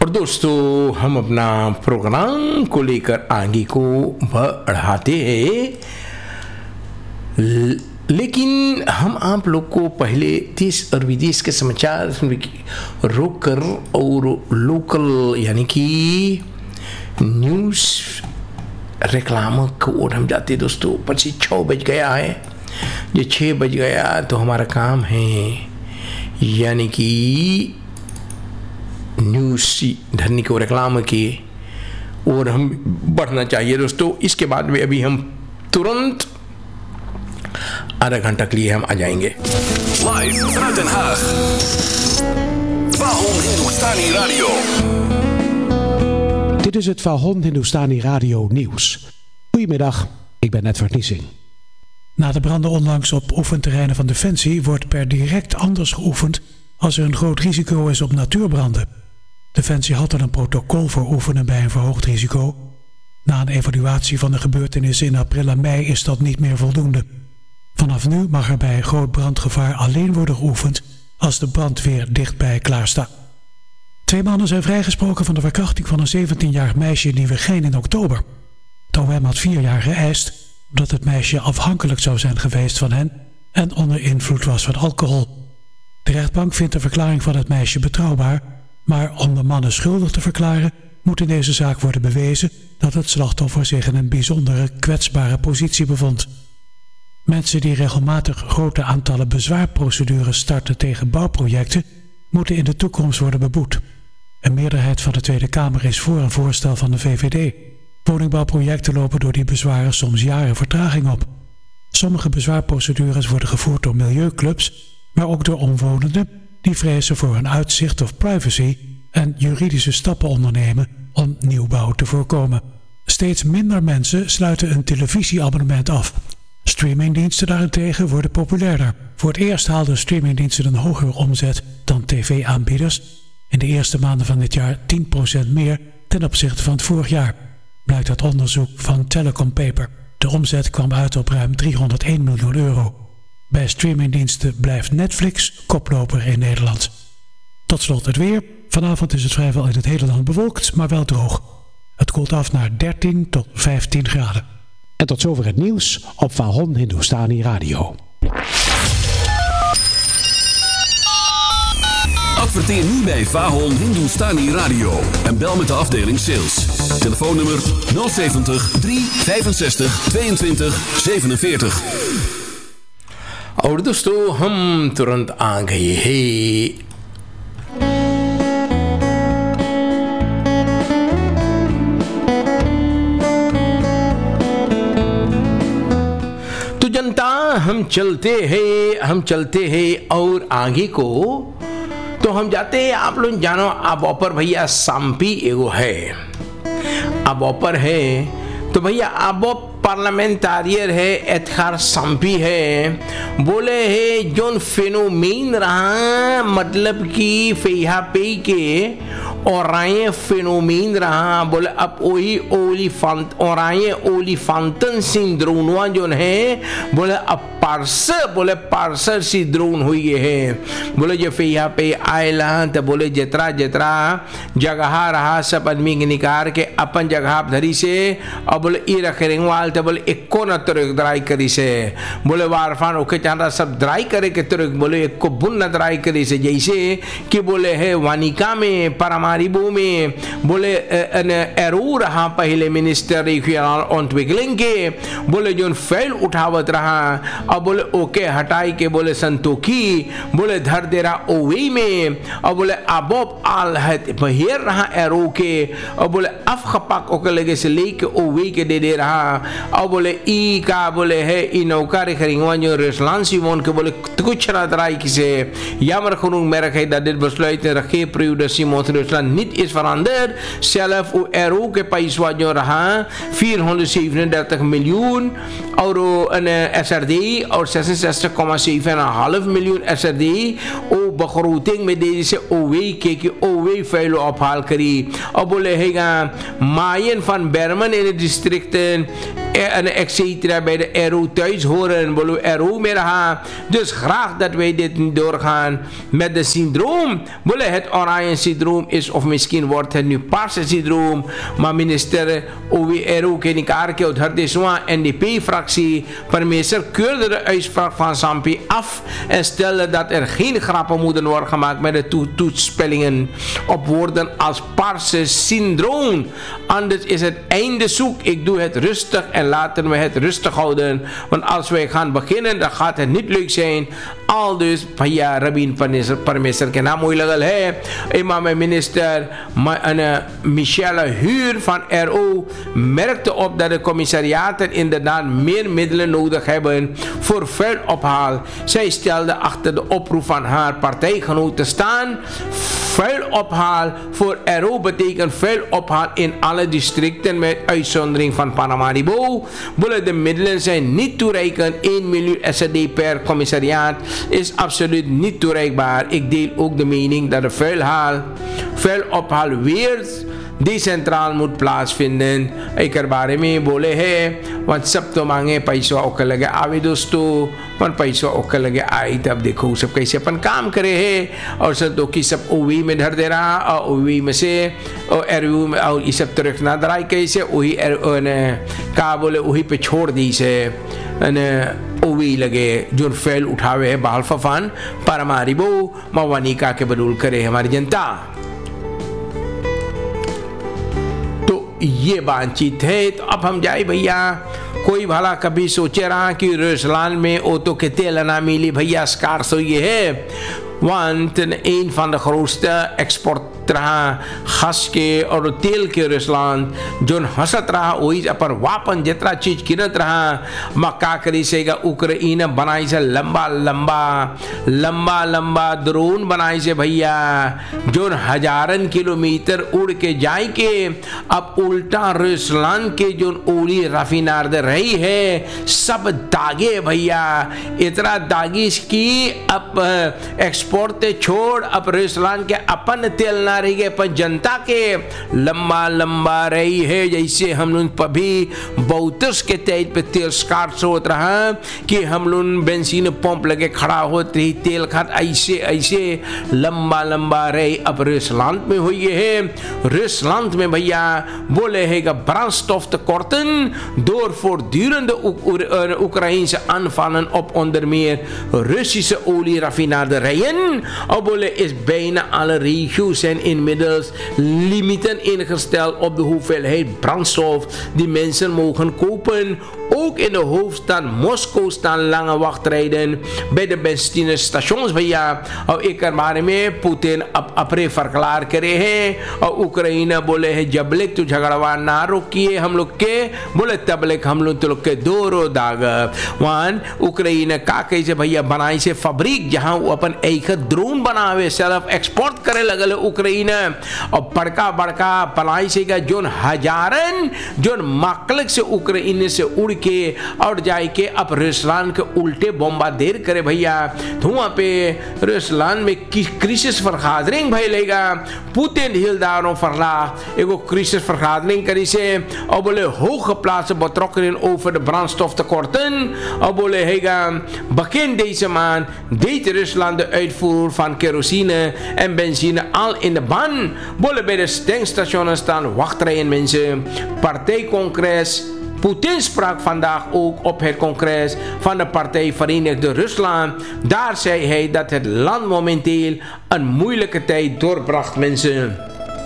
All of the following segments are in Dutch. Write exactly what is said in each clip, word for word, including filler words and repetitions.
और दोस्तों हम अपना प्रोग्राम को लेकर आगे को बढ़ाते हैं, लेकिन हम आप लोग को पहले देश और विदेश के समाचार रोक कर और लोकल यानी कि न्यूज़ रेक्लाम को ओर हम जाते दोस्तों। पची छः बज गया है, जो छः बज गया तो हमारा काम है यानी कि न्यूज़ धरनी को रेक्लाम के और हम बढ़ना चाहिए दोस्तों। इसके बाद में अभी हम तुरंत आधा घंटा के लिए हम आ जाएंगे live vanuit Den Haag. Vahon Hindustani Radio. Dit is het Vahon Hindustani Radio nieuws. Goedemiddag, ik ben Edward Niesing. Na de branden onlangs op oefenterreinen van Defensie wordt per direct anders geoefend als er een groot risico is op natuurbranden. Defensie had al een protocol voor oefenen bij een verhoogd risico. Na een evaluatie van de gebeurtenissen in april en mei is dat niet meer voldoende. Vanaf nu mag er bij groot brandgevaar alleen worden geoefend als de brandweer dichtbij klaarstaat. Twee mannen zijn vrijgesproken van de verkrachting van een zeventienjarig meisje in Nieuwegein in oktober. Het O M had vier jaar geëist omdat het meisje afhankelijk zou zijn geweest van hen en onder invloed was van alcohol. De rechtbank vindt de verklaring van het meisje betrouwbaar, maar om de mannen schuldig te verklaren moet in deze zaak worden bewezen dat het slachtoffer zich in een bijzondere kwetsbare positie bevond. Mensen die regelmatig grote aantallen bezwaarprocedures starten tegen bouwprojecten moeten in de toekomst worden beboet. Een meerderheid van de Tweede Kamer is voor een voorstel van de V V D. Woningbouwprojecten lopen door die bezwaren soms jaren vertraging op. Sommige bezwaarprocedures worden gevoerd door milieuclubs, maar ook door omwonenden die vrezen voor hun uitzicht of privacy en juridische stappen ondernemen om nieuwbouw te voorkomen. Steeds minder mensen sluiten een televisieabonnement af. Streamingdiensten daarentegen worden populairder. Voor het eerst haalden streamingdiensten een hogere omzet dan tv-aanbieders. In de eerste maanden van dit jaar tien procent meer ten opzichte van het vorig jaar, blijkt uit onderzoek van Telecom Paper. De omzet kwam uit op ruim driehonderdéén miljoen euro. Bij streamingdiensten blijft Netflix koploper in Nederland. Tot slot het weer. Vanavond is het vrijwel in het hele land bewolkt, maar wel droog. Het koelt af naar dertien tot vijftien graden. En tot zover het nieuws op Vahon Hindustani Radio. Adverteer nu bij Vahon Hindustani Radio en bel met de afdeling sales. Telefoonnummer nul zeventig, drie vijfenzestig, tweeëntwintig, zevenenveertig. और दोस्तों हम तुरंत आ गए हैं तो जनता हम चलते हैं हम चलते हैं और आगे को तो हम जाते हैं। आप लोग जानो अब ऑपर भैया सांपी एगो है, अब ऑपर है तो भैया अब पार्लियामेंटारियर है एतखार सांपी है, बोले है जोन फेनोमेन रहा मतलब कि फेहा पे के और आए फेनोमेन रहा, बोले अब वही ओलिफांट और आए ओलिफांटन सिंड्रोनवा जोन है, बोले अब पार्सर बोले पार्सर सिंड्रोन हुई है। बोले जो फेहा पे आयला तो बोले जतरा जतरा जगह रहा सब आदमी के निकार के अपन जगह धरी से और बोले ई रखे रेंगवाल तो बोले इक्को न तुरक दराई करी से, बोले वारफान ओके चांदा सब दराई करे के तुरक बोले इक्को बुन न दराई करी से, जैसे कि बोले है वानिका में परामारिबो में बोले एरू रहा पहले मिनिस्टर ऑन्टविगलिंग के, बोले जो फैल उठावत रहा और बोले ओके हटाई के बोले संतोखी बोले धर दे रहा ओवी में और बोले आबोब आल है बहिर रहा एरो के और बोले अफ खपाक ओके लगे से लेके ओवी के दे दे रहा और बोले ई का बोले है ई नौका रे खरिंगवा जो रेस्लान सिमोन के बोले कुछ ना दराई किसे यामर खनुंग मेरा कहीं दादिर बसलो इतने रखे प्रियुड सिमोन रेस्लान नित इस फरांदर सेल्फ ओ एरो के पैसवा जो रहा फिर होने से इवन तक मिलियन और अन एसआरडी और सेशन सेस्टर कॉमा से इवन हाफ मिलियन एसआरडी ओ बखरूटिंग में दे से ओवे के कि ओवे फैलो अफाल करी और बोले हैगा मायन फन बेरमन इन district en et cetera bij de R O thuis horen. Willen we R O meer gaan. Dus graag dat wij dit niet doorgaan met de syndroom. Willen het oranje syndroom is of misschien wordt het nu paarse syndroom. Maar minister O W R O ken ik haar uit Hardeswa N D P-fractie. Minister keurde de uitspraak van Sampi af en stelde dat er geen grappen moeten worden gemaakt met de to toetspellingen op woorden als paarse syndroom. Anders is het einde zoek. Ik doe het rustig en laten we het rustig houden. Want als wij gaan beginnen, dan gaat het niet leuk zijn. Al dus, ja, Rabin Parmeester, ken hem moeilijk al, hè. Eenmaal mijn minister, Michelle Huur van R O, merkte op dat de commissariaten inderdaad meer middelen nodig hebben voor vuilophaal. Zij stelde achter de oproep van haar partijgenoot te staan. Vuilophaal voor R O betekent vuilophaal in alle districten met uitzondering van Paramaribo. De middelen zijn niet toereikend. één miljoen S R D per commissariaat is absoluut niet toereikbaar. Ik deel ook de mening dat de vuilhaal, vuilophaal weer decentraal moet plaatsvinden. Ik er bare mee bolen he, want sabto mange paisa ook lage avidos to, want paisa ook lage ait ab देखो सब कैसे अपन काम करे है और सब तो की सब ओवी में धर दे रहा और ओवी में से और एरयू में और ये सब तरह ना दराई कैसे वही ने का बोले वही पे छोड़ दी से ने ओवी लगे जो फैल उठावे है बाल फफान पर हमारी वो मवानी का के बदूल करे हमारी जनता. ये बातचीत है. तो अब हम जाए भैया, कोई भला कभी सोचे रहा कि रूसलैंड में ऑटो के तेल ना मिली भैया, स्कार सो ये है. Want een van de grootste exportera gas के और तेल के रूसलैंड जो हंसत रहा वही अपन वापन जितना चीज किनत रहा मक्का करी सेगा उक्रेन बनाई से लंबा लंबा लंबा लंबा ड्रोन बनाई से भैया जो हजारन किलोमीटर उड़ के जाए के अब उल्टा रूसलैंड के जो ओली रफीनार रही है सब दागे भैया. इतना दागी की अब एक्सपोर्ट छोड़ अब रूसलैंड के अपन तेल ना रही गए पर जनता के लंबा लंबा रही है. जैसे हम लोग अभी बहुतस के तेज पे तेल स्कार्ट होत रहा कि हम लोग बेंजीन पंप लगे खड़ा होते ही तेल खात ऐसे ऐसे लंबा लंबा रही. अब रूसलैंड में हुई है. रूसलैंड में भैया बोले है कि brandstof tekorten door voortdurende Oekraïnse aanvallen op onder meer Russische olieraffinaderijen. Obole is bijna alle regio's zijn inmiddels limieten ingesteld op de hoeveelheid brandstof die mensen mogen kopen. Ook in de hoofdstad Moskou staan lange wachtrijden bij de benzinestations भैया. और एक बारे में पुतिन अपने फरकलार करे हैं और उक्रेन बोले है जबलेक तो झगड़वा ना रोकिए हम लोग के बोले तबलेक हम लोग तो लोग के दोरो दाग. वन उक्रेन का कैसे भैया बनाई से फैब्रिक जहां वो अपन एक ड्रोन बनावे सेल्फ एक्सपोर्ट करे लगल उक्रेन और बड़का बड़का बनाई से का जो हजारन जो मकलक से उक्रेन से उड़ के और जाए के अब रूसलैंड के उल्टे बॉम्बार्डेर करे भैया. धुआं पे रूसलैंड में क्रिसिस फरखादरिंग भाई लेगा पुतिन हिलदारों फरला एगो क्रिसिस फरखादरिंग करी से और बोले hoge plaatsen betrokken over de brandstoftekorten. और बोले हैगा begin deze maand deed Rusland de uitvoer van kerosine en benzine al in de ban. बोले bij de tankstations staan wachtrijen mensen. Partijcongres Poetin sprak vandaag ook op het congres van de partij Verenigde Rusland. Daar zei hij dat het land momenteel een moeilijke tijd doorbracht, mensen.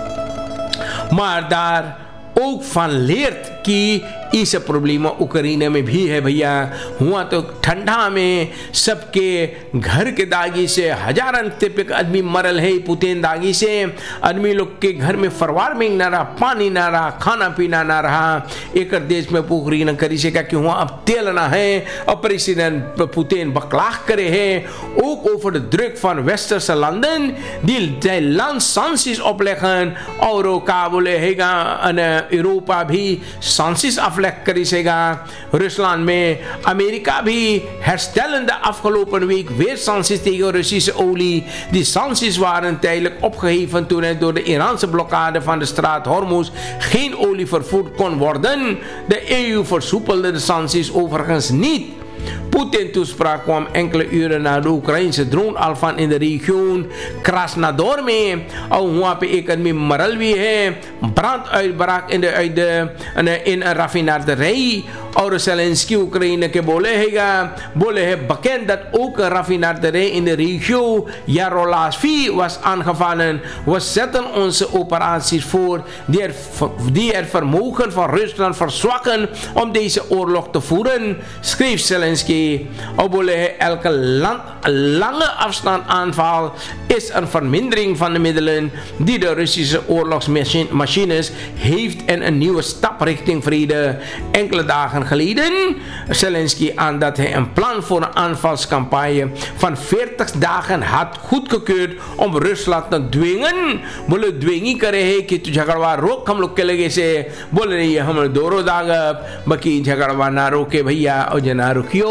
Maar daar ook van leert कि इस problem Ukraine में भी है भैया. हुआ तो ठंडा में सबके घर के दागी से हजारन तिपक आदमी मरल है पुतिन दागी से. आदमी लोग के घर में फरवार्मिंग ना रहा, पानी ना रहा, खाना पीना ना रहा. एक देश में पुखरी न करी से कि हुआ अब तेल ना है और प्रेसिडेंट पुतिन बकलाह करे है. ook over de druk van westerse landen die zijn land sancties opleggen. Euro, Kabul, Hega en Europa भी sancties af afleggen zeggen. Rusland mee. Amerika भी herstellende afgelopen week weer sancties tegen Russische olie. Die sancties waren tijdelijk opgeheven toen er door de Iraanse blokkade van de straat Hormuz geen olie vervoerd kon worden. De E U versoepelde de sancties overigens niet. Poetin toespraak kwam enkele uren na de Oekraïnse droneaanval in de regio Krasnodar mee. Al huape economie maralwi he. Branduitbraak in de, de, in een raffinaderij. Oude Zelensky Oekraïne ke bole hega. Bole he bekend dat ook een raffinaderij in de regio Yaroslav was aangevallen. We zetten onze operaties voor die er, die er vermogen van Rusland verzwakken om deze oorlog te voeren, schreef Zelensky. Elke land, lange afstand aanval is een vermindering van de middelen die de Russische oorlogsmachines heeft en een nieuwe stap richting vrede. Enkele dagen geleden Zelensky aan dat hij een plan voor een aanvalscampagne van veertig dagen had goedgekeurd om Rusland te dwingen. Bole dwingi kare hai ki tu jhagadwa rok hum log ke lage se bol rahi hai hum doro daga baki jhagadwa na roke bhaiya aur jana rukiyo.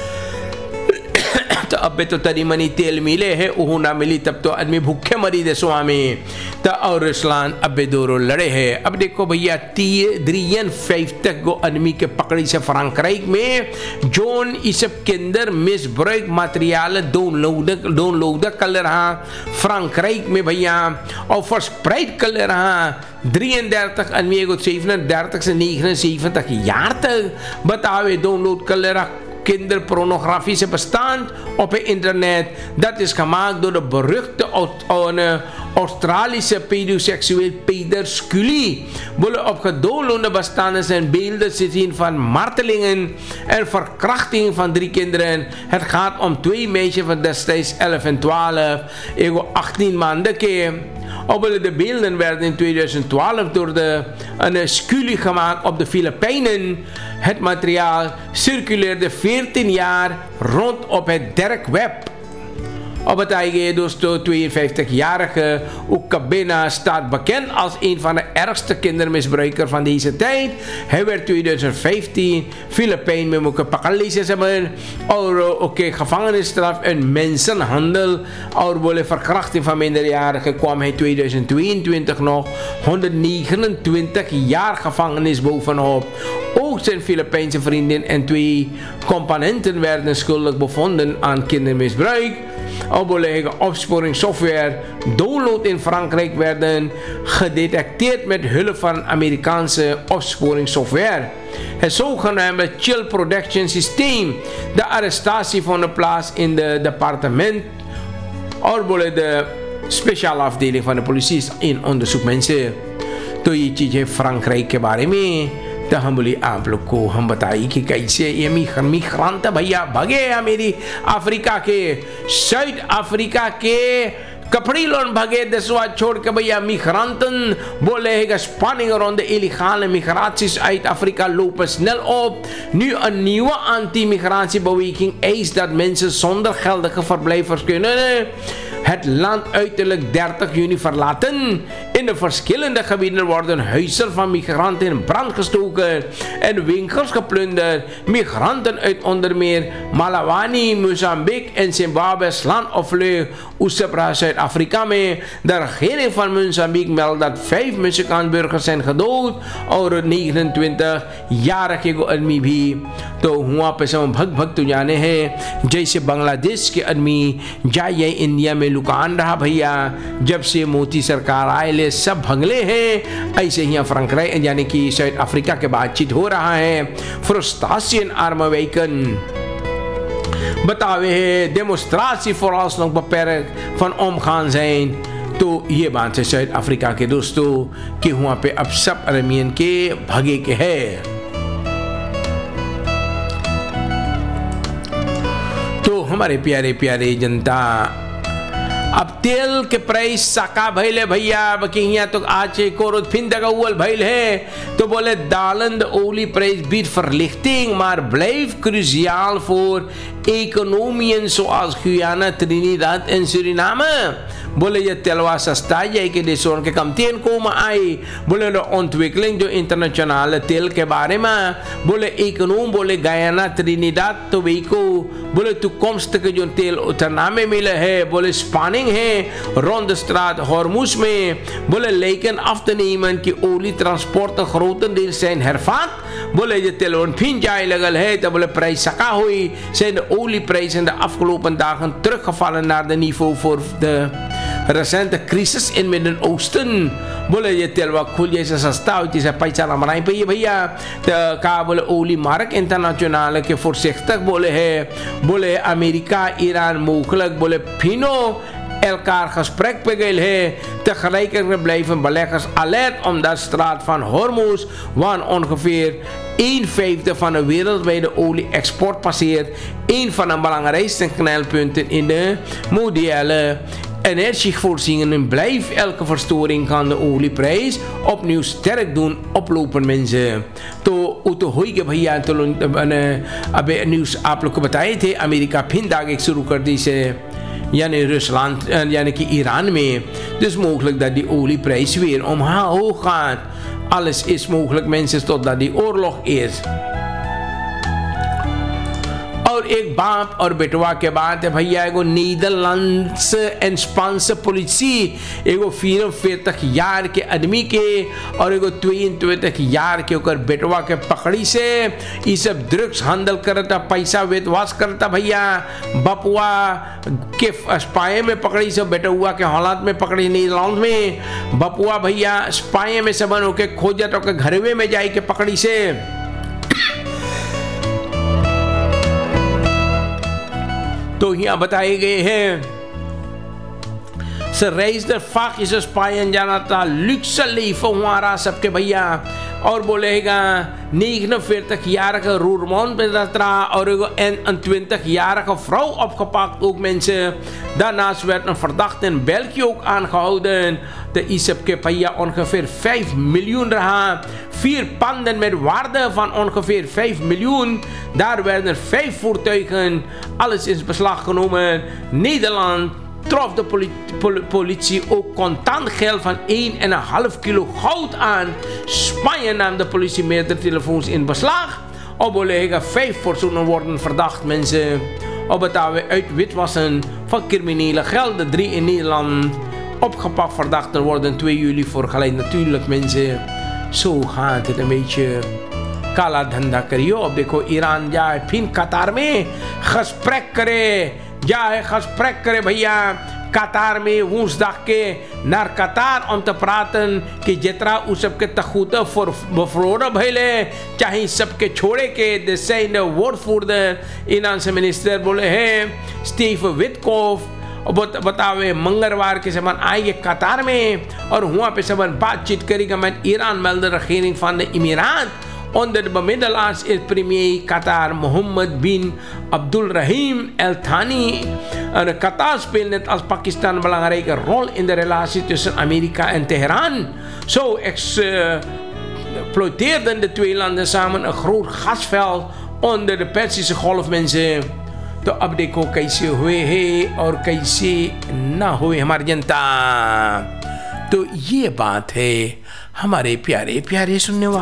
तो अब तो तरी मनी तेल मिले है वो ना मिली तब तो आदमी भूखे मरी दे स्वामी तो और रुसलान अब दोरो लड़े है. अब देखो भैया ड्रीन vijftig गो आदमी के पकड़ी से फ्रांक्राइक में जोन इस सब के अंदर मिसब्रेक मटेरियल डाउनलोड डाउनलोड कर रहा फ्रांक्राइक में भैया और verspreid कर रहा drieëndertig आदमी को zevenendertig से negenenzeventig jaar तक बतावे डाउनलोड कर रहा kinderpornografische bestand op het internet. Dat is gemaakt door de beruchte Australische pedoseksueel Peter Scully. Worden op gedownloade bestanden zijn beelden te zien van martelingen en verkrachting van drie kinderen. Het gaat om twee meisjes van destijds elf en twaalf. Ego achttien maanden keer. Hoewel de beelden werden in tweeduizend twaalf door de een Scully gemaakt op de Filipijnen. Het materiaal circuleerde veertien jaar rond op het dark web. Op het eigen dus de tweeënvijftigjarige Ukabena staat bekend als een van de ergste kindermisbruikers van deze tijd. Hij werd tweeduizend vijftien Filipijn met elkaar pakalezen hebben. Or oké gevangenisstraf en mensenhandel. Or willen verkrachting van minderjarigen kwam hij tweeduizend tweeëntwintig nog honderdnegenentwintig jaar gevangenis bovenop. Ook zijn Filipijnse vriendin en twee componenten werden schuldig bevonden aan kindermisbruik. Onbelegde opsporingssoftware download in Frankrijk werden gedetecteerd met hulp van Amerikaanse opsporingssoftware. Het zogenaamde Chill Protection Systeem. De arrestatie vond plaats in het departement. Orbole de speciale afdeling van de politie in onderzoek mensen. तो ये चीज़ें फ्रांक्राइक के बारे में तो हम बोले आप लोग को हम बताइए कि कैसे ये मिग्रांट भैया भगे अमेरी अफ्रीका के साउथ अफ्रीका के कपड़ी लोन भगे दसवा छोड़ के भैया migranten बोले है spanning rond de illegale migraties uit Afrika lopen snel op. Nu een nieuwe anti-migratiebeweging eist dat mensen zonder geldige verblijvers kunnen het land uiterlijk dertig juni verlaten. In de verschillende gebieden worden huizen van migranten in brand gestoken en winkels geplunderd. Migranten uit onder meer Malawi, Mozambique en Zimbabwe slaan op vlucht Oesebra, Zuid-Afrika mee. De regering van Mozambique meldt dat vijf Mexicaanse burgers zijn gedood. और negenentwintig jarige को आदमी भी तो हुआ पे सब भग भग तो जाने हैं जैसे बांग्लादेश के आदमी जाए इंडिया में लुकान रहा भैया जब से मोदी सरकार आए ले सब भगले हैं ऐसे ही फ्रांक्राइक यानी कि साउथ अफ्रीका के बातचीत हो रहा है फ्रस्ट्रेशन आर्मwijken बतावे है demonstratie vooralsnog beperkt van omgaan zijn. तो ये बात है साउथ अफ्रीका के दोस्तों कि वहाँ पे अब सब अरमियन के भगे के है. तो हमारे प्यारे प्यारे जनता अब तेल के प्राइस साका भइल है भैया, बकी यहाँ तो आज कोरो फिन दगा उल भइल है, तो बोले dalende olieprijs biedt verlichting, maar blijft cruciaal voor economieën zoals Guyana, Trinidad en Suriname. बोले ये तेलवा सस्ता है कि देशों के कम तेल को में आई, बोले लो ontwikkeling जो इंटरनेशनल तेल के बारे में, बोले इकोनॉम बोले गयाना त्रिनिदाद तो को बोले toekomst के जो तेल उतरना में मिले है, बोले स्पानिंग है rond de straat Hormuz में, बोले लेकिन af te nemen की olietransporten grotendeels zijn hervat, बोले ये तेल फिन जाए लगल है, तो बोले prijs saka हुई, zijn de olieprijs in de afgelopen dagen teruggevallen naar de niveau voor de recente crisis in Midden-Oosten. बोले ये तेलवा खुल जैसे सस्ता होती है पैसा ना बनाई पे भैया, तो कहा बोले ओली मार्क इंटरनेशनल के voorzichtig बोले है, बोले अमेरिका ईरान mogelijk बोले Fino elkaar gesprek begeel he. Tegelijkertijd blijven beleggers alert omdat de straat van Hormuz, waar ongeveer een vijfde van de wereldwijde olie-export passeert, een van de belangrijkste knelpunten in de mondiale energievoorziening, blijft elke verstoring van de olieprijs opnieuw sterk doen oplopen mensen. तो वो तो हो ही गया भैया, तो अब न्यूज़ आप लोग को बताए थे अमेरिका फिर दागे शुरू कर दी से यानी Rusland यानी कि ईरान में, dus mogelijk dat die olieprijs weer omhoog gaat. Alles is mogelijk mensen totdat die oorlog is. और एक बाप और बेटवा के बात है भैया, एगो नीदरलैंड्स एंड स्पांस पुलिसी एगो फिर फिर तक यार के आदमी के और एगो ट्वेन ट्वे तक यार के ओकर बेटवा के पकड़ी से ये सब ड्रग्स हैंडल करता, पैसा वेतवास करता भैया, बपुआ के स्पाई में पकड़ी से बेटुआ के हालात में पकड़ी नीदरलैंड में, बपुआ भैया स्पाई में सबन होके खोजत होके घरवे में जाए के पकड़ी से। तो यहाँ बताए गए हैं Ze reisde vaak is Spanje जाना था luxe leven हमारा सबके भैया, और बोलेगा negenenveertig jarige Roermond Petra और een twintig jarige vrouw opgepakt, ook mensen. Daarnaast werd een verdachte in België ook aangehouden. De Isepke Paya ongeveer vijf miljoen raha, vier panden met waarde van ongeveer vijf miljoen. Daar werden vijf voertuigen, alles in beslag genomen. Nederland trof de poli pol politie ook contant geld van één komma vijf kilo goud aan. Spanje nam de politie meerdere telefoons in beslag. Op Olega vijf personen worden verdacht, mensen. Op het uit witwassen van criminele gelden. Drie in Nederland. Opgepakt verdachten worden twee juli voorgeleid. Natuurlijk, mensen. Zo gaat het een beetje. Kala धंधा करियो. अब देखो ईरान जाए फिर कतार में gesprek करे, जाए gesprek करे भैया कतार में woens के naar Qatar om te praten कि जितना उस सबके तखूते voor bevroren भइले चाहे सबके छोड़े के de zijn de woordvoerder Iraanse minister बोले हैं Steven Witkoff बतावे मंगलवार के समान आएंगे कतार में और वहाँ पे समान बातचीत करेगा met Iran meldde regering van de Emiraat. Onder de bemiddelaars is premier Qatar Mohammed bin Abdulrahim Al Thani. En Qatar speelt net als Pakistan een belangrijke rol in de relatie tussen Amerika en Teheran. Zo exploiteerden de twee landen samen een groot gasveld onder de Perzische Golf, mensen. तो अब देखो कैसे हुए हैं और कैसे ना हुए हमारी जनता। तो ये बात है हमारे प्यारे प्यारे सुनने वाले।